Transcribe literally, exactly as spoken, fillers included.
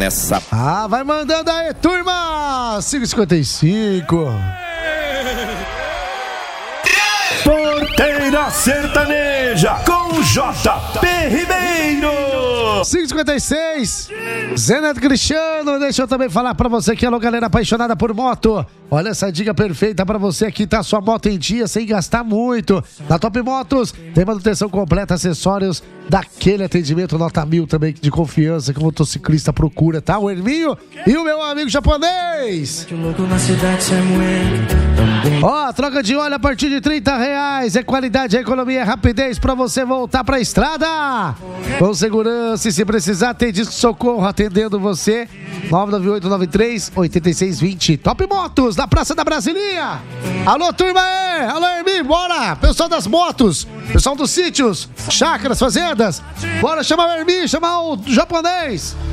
nessa... Ah, vai mandando aí, turma! cinco e cinquenta e cinco. Porteira Sertaneja com J P Ribeiro. cinco e cinquenta e seis. Zé Neto Cristiano, deixa eu também falar pra você que alô, galera apaixonada por moto. Olha essa dica perfeita pra você que tá sua moto em dia sem gastar muito. Na Top Motos tem manutenção completa, acessórios daquele atendimento nota mil também de confiança que o motociclista procura, tá? O Herminho e o meu amigo japonês. Ó, troca de óleo a partir de trinta reais. É qualidade, é economia, é rapidez pra você voltar pra estrada. Com segurança e se precisar tem disco socorro atendendo você. nove nove oito nove três oito seis dois zero. Top Motos, na Praça da Brasilia. Alô, turma aí. Alô, Herminho, bora. Pessoal das motos, pessoal dos sítios, chácaras, fazendas. Bora chamar o Herminho, chamar o japonês.